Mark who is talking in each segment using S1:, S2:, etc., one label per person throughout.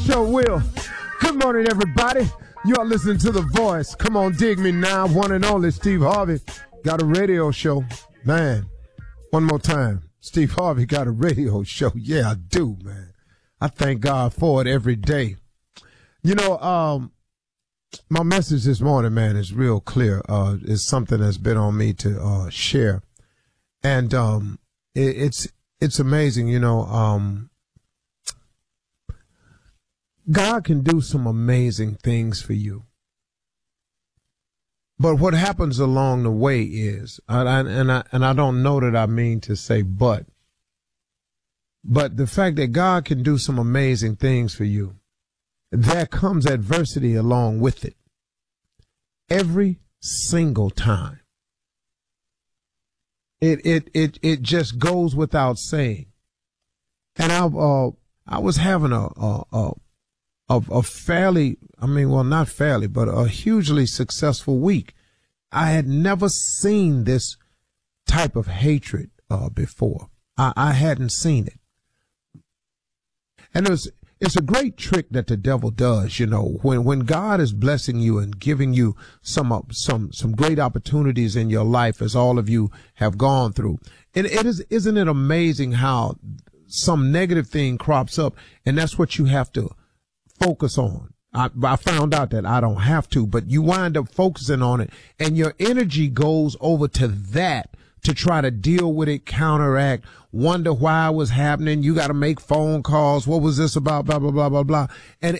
S1: Sure will. Good morning, everybody. You are listening to The Voice. Come on, dig me now. One and only Steve Harvey got a radio show. Man, one more time. Steve Harvey got a radio show. Yeah, I do, man. I thank God for it every day. You know, my message this morning, man, is real clear. It's something that's been on me to share. And it's amazing, you know. God can do some amazing things for you. But what happens along the way is, and I don't know that I mean to say but the fact that God can do some amazing things for you, there comes adversity along with it. Every single time. It just goes without saying. And I was having a fairly, not fairly, but a hugely successful week. I had never seen this type of hatred before. I hadn't seen it. And it's a great trick that the devil does, you know, when God is blessing you and giving you some great opportunities in your life, as all of you have gone through. Isn't it amazing how some negative thing crops up, and that's what you have to focus on. I found out that I don't have to, but you wind up focusing on it, and your energy goes over to that to try to deal with it, counteract, wonder why it was happening. You got to make phone calls. What was this about? Blah, blah, blah, blah, blah. And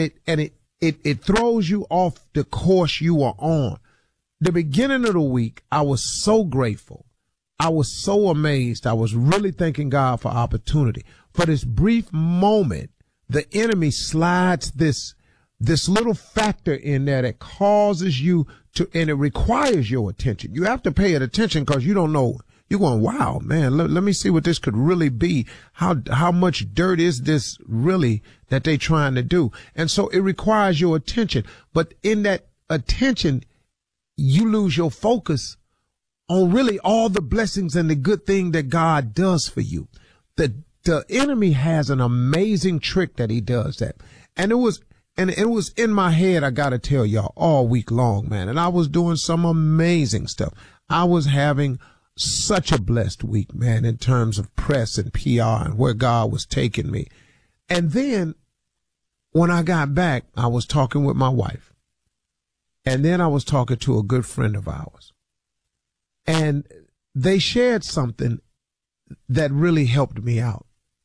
S1: it throws you off the course you are on. The beginning of the week, I was so grateful. I was so amazed. I was really thanking God for opportunity. For this brief moment, the enemy slides this little factor in there that causes you to, and it requires your attention. You have to pay it attention because you don't know. You're going, wow, man, let me see what this could really be. How much dirt is this really that they trying to do? And so it requires your attention. But in that attention, you lose your focus on really all the blessings and the good thing that God does for you. The enemy has an amazing trick that he does that. And it was in my head, I got to tell y'all, all week long, man. And I was doing some amazing stuff. I was having such a blessed week, man, in terms of press and PR and where God was taking me. And then when I got back, I was talking with my wife. And then I was talking to a good friend of ours. And they shared something that really helped me out.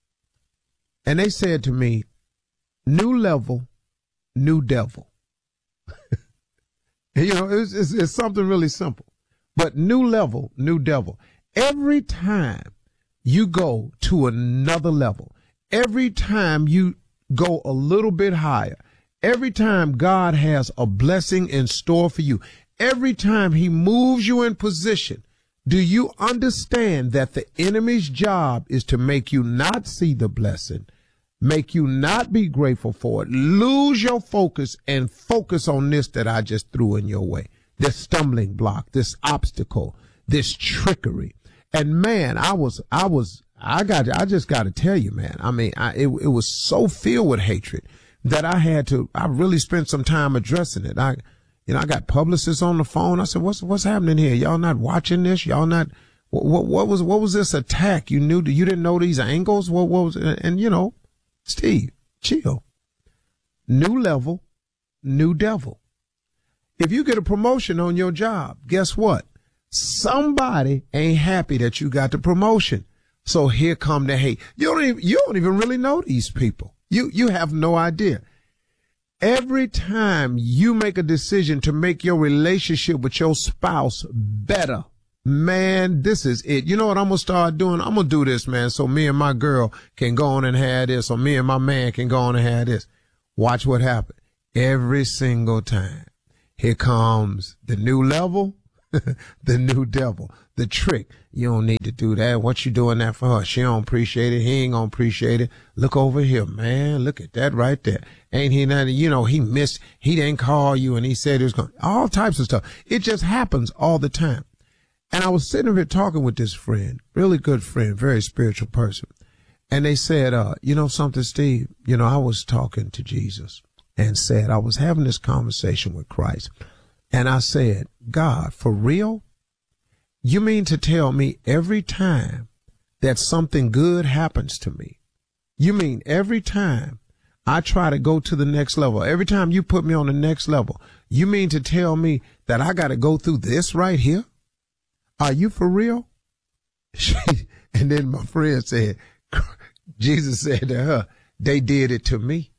S1: And they said to me, new level, new devil. You know, it's something really simple. But new level, new devil. Every time you go to another level, every time you go a little bit higher, every time God has a blessing in store for you, every time he moves you in position, do you understand that the enemy's job is to make you not see the blessing, make you not be grateful for it, lose your focus and focus on this that I just threw in your way, this stumbling block, this obstacle, this trickery. And man, I just got to tell you, man, it was so filled with hatred that I really spent some time addressing it. I got publicists on the phone. I said, what's happening here? Y'all not watching this? Y'all not, what was this attack? You didn't know these angles? What was it? And you know, Steve, chill. New level, new devil. If you get a promotion on your job, guess what? Somebody ain't happy that you got the promotion. So here come the hate. You don't even really know these people. You have no idea. Every time you make a decision to make your relationship with your spouse better, man, this is it. You know what I'm going to start doing? I'm going to do this, man, so me and my girl can go on and have this, or me and my man can go on and have this. Watch what happens. Every single time. Here comes the new level, the new devil, the trick. You don't need to do that. What you doing that for her? She don't appreciate it. He ain't gonna appreciate it. Look over here, man. Look at that right there. Ain't he nothing? You know, he didn't call you and he said he was going, all types of stuff. It just happens all the time. And I was sitting here talking with this friend, really good friend, very spiritual person. And they said, you know something, Steve? You know, I was talking to Jesus and said, I was having this conversation with Christ. And I said, God, for real? You mean to tell me every time that something good happens to me, you mean every time I try to go to the next level, every time you put me on the next level, you mean to tell me that I got to go through this right here? Are you for real? And then my friend said, Jesus said to her, they did it to me.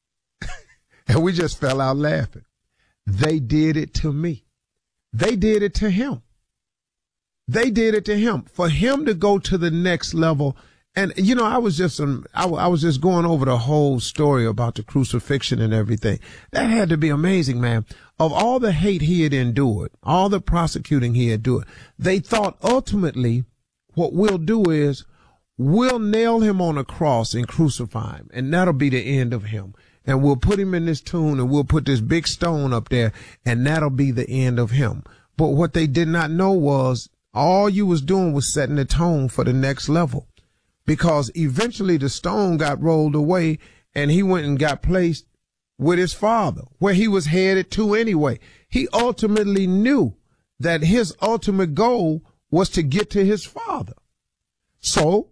S1: And we just fell out laughing. They did it to me. They did it to him. They did it to him. For him to go to the next level. And, you know, I was just going over the whole story about the crucifixion and everything. That had to be amazing, man. Of all the hate he had endured, all the prosecuting he had endured, they thought ultimately what we'll do is we'll nail him on a cross and crucify him. And that'll be the end of him. And we'll put him in this tomb and we'll put this big stone up there and that'll be the end of him. But what they did not know was all you was doing was setting the tone for the next level, because eventually the stone got rolled away and he went and got placed with his father where he was headed to anyway. He ultimately knew that his ultimate goal was to get to his father. So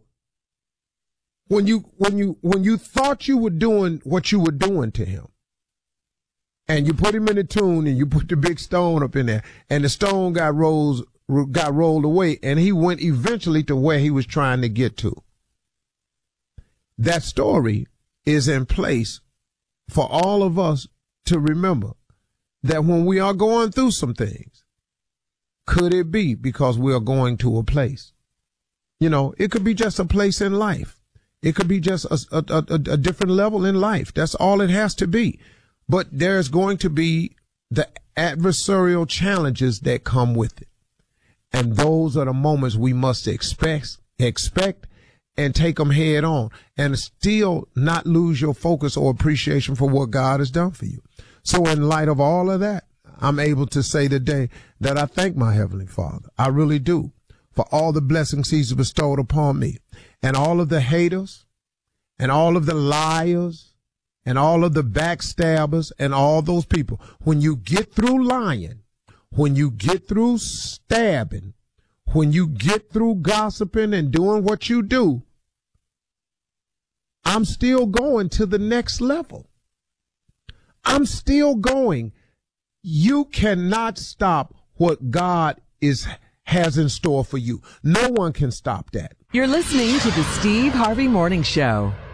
S1: when you thought you were doing what you were doing to him, and you put him in the tomb and you put the big stone up in there, and the stone got rolled away, and he went eventually to where he was trying to get to. That story is in place for all of us to remember that when we are going through some things, could it be because we are going to a place? You know, it could be just a place in life. It could be just a different level in life. That's all it has to be. But there's going to be the adversarial challenges that come with it. And those are the moments we must expect and take them head on and still not lose your focus or appreciation for what God has done for you. So in light of all of that, I'm able to say today that I thank my Heavenly Father. I really do, for all the blessings he's bestowed upon me, and all of the haters and all of the liars and all of the backstabbers and all those people. When you get through lying, when you get through stabbing, when you get through gossiping and doing what you do, I'm still going to the next level. I'm still going. You cannot stop what God has in store for you. No one can stop that.
S2: You're listening to the Steve Harvey Morning Show.